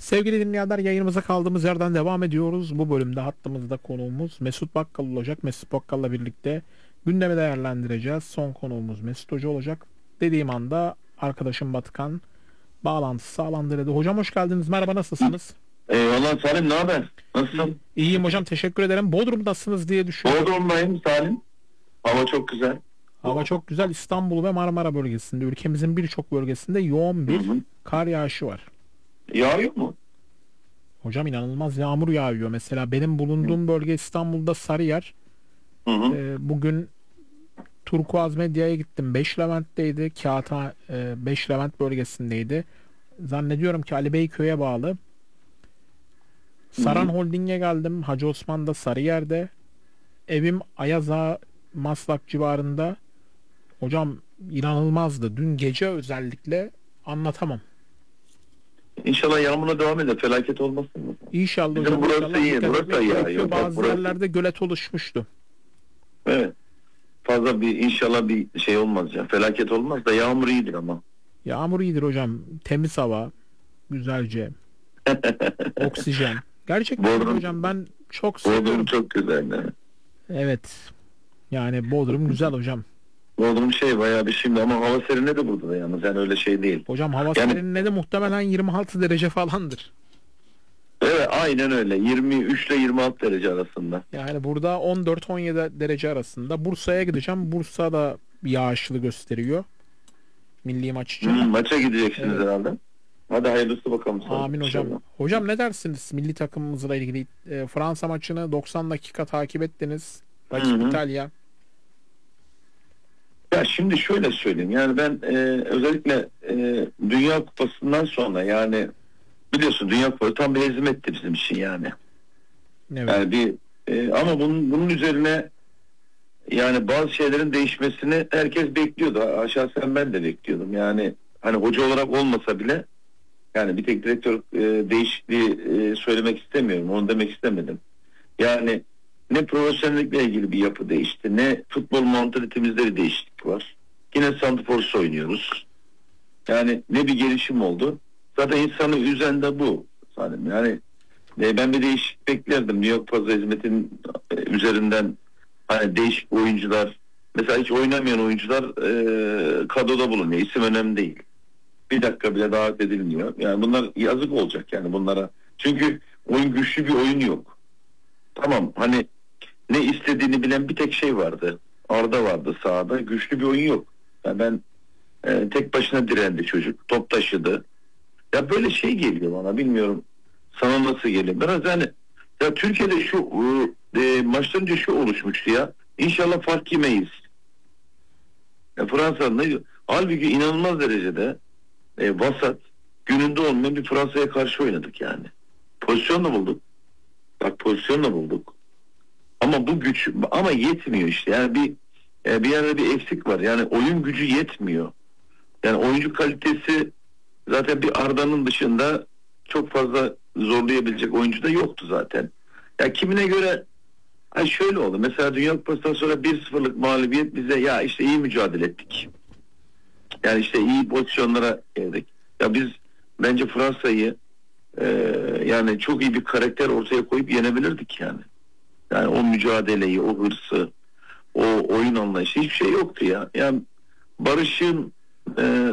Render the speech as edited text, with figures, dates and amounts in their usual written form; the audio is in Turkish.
Sevgili dinleyenler, yayınımıza kaldığımız yerden devam ediyoruz. Bu bölümde hattımızda konuğumuz Mesut Bakkal olacak. Mesut Bakkal'la birlikte gündemi değerlendireceğiz. Son konuğumuz Mesut Hoca olacak. Dediğim anda arkadaşım Batıkan bağlantısı sağlandı dedi. Hocam hoş geldiniz. Merhaba, nasılsınız? Eyvallah Salim, ne haber? Nasılsın? İyiyim hocam, teşekkür ederim. Bodrum'dasınız diye düşünüyorum. Bodrum'dayım Salim. Hava çok güzel. Hava çok güzel. İstanbul ve Marmara bölgesinde, ülkemizin birçok bölgesinde yoğun bir Hı hı. kar yağışı var. Yağıyor mu? Hocam inanılmaz yağmur yağıyor. Mesela benim bulunduğum bölge İstanbul'da Sarıyer. Hı hı. Bugün Turkuaz Medya'ya gittim. 5 Levent'teydi. Kağıtha 5 Levent bölgesindeydi. Zannediyorum ki Ali Beyköy'e bağlı. Saran Holding'e geldim. Hacı Osman'da Sarıyer'de. Evim Ayaza Maslak civarında. Hocam inanılmazdı. Dün gece özellikle anlatamam. İnşallah yağmuruna devam eder. Felaket olmasın mı? İnşallah Bizim hocam. burası inşallah iyi, dikkat burası etmek da yağıyor. gerekiyor. Bak, Bazı burası- yerlerde gölet oluşmuştu. Evet. Fazla bir inşallah bir şey olmaz ya. Felaket olmaz da yağmur iyidir ama. Yağmur iyidir hocam. Temiz hava. Güzelce. Oksijen. Gerçekten Bodrum- hocam ben çok Bodrum seviyorum. çok güzel. Yani. Evet. Yani Bodrum güzel hocam. Bodrum bayağı bir şimdi ama hava serine de burada da yalnız. Yani öyle şey değil. Hocam hava Yani- serinliğinde de muhtemelen 26 derece falandır. Evet, aynen öyle. 23 ile 26 derece arasında. Yani burada 14-17 derece arasında. Bursa'ya gideceğim. Bursa da yağışlı gösteriyor. Milli maç için. Maça gideceksiniz Evet. herhalde. Hadi hayırlısı bakalım. sonra. Amin hocam. İnşallah. Hocam ne dersiniz milli takımımızla ilgili? Fransa maçını 90 dakika takip ettiniz. Rakip Hı hı. İtalya. Ya şimdi şöyle söyleyeyim, yani ben özellikle Dünya Kupası'ndan sonra, yani biliyorsun Dünya Kupası tam bir hizmetti bizim için yani. Evet. Yani bir ama bunun üzerine yani bazı şeylerin değişmesini herkes bekliyordu. Şahsen ben de bekliyordum. Yani hani hoca olarak olmasa bile, yani bir tek direktör değişikliği söylemek istemiyorum. Onu demek istemedim. Yani ne profesyonellikle ilgili bir yapı değişti, ne futbol mantalitetimizde bir değişiklik var. Yine santrfor oynuyoruz. Yani ne bir gelişim oldu. Zaten insanı üzen de bu. Yani ben bir değişiklik beklerdim. New York Fazla Hizmet'in üzerinden hani değişik oyuncular, mesela hiç oynamayan oyuncular kadroda bulunuyor. İsim önemli değil. Bir dakika bile davet edilmiyor. Yani bunlar yazık olacak yani bunlara. Çünkü oyun, güçlü bir oyun yok. Tamam, hani ne istediğini bilen bir tek şey vardı. Arda vardı sahada. Güçlü bir oyun yok. Yani ben tek başına direndi çocuk. Top taşıdı. Ya böyle şey geliyor bana, bilmiyorum sana nasıl geliyor. Biraz yani ya Türkiye'de şu maçtan önce şu oluşmuştu ya. İnşallah fark yemeyiz. Ya Fransa'nın halbuki inanılmaz derecede vasat, gününde olmayan bir Fransa'ya karşı oynadık yani. Pozisyon da bulduk. Bak, pozisyon da bulduk. Ama bu güç ama yetmiyor işte. Yani bir yerde bir eksik var. Yani oyun gücü yetmiyor. Yani oyuncu kalitesi zaten bir Arda'nın dışında çok fazla zorlayabilecek oyuncu da yoktu zaten. Ya kimine göre şöyle oldu. Mesela Dünya Kupası'ndan sonra 1-0'lık mağlubiyet bize ya işte iyi mücadele ettik. Yani işte iyi pozisyonlara geldik. Ya biz bence Fransa'yı yani çok iyi bir karakter ortaya koyup yenebilirdik yani. Yani o mücadeleyi, o hırsı, o oyun anlayışı, hiçbir şey yoktu ya. Yani Barış'ın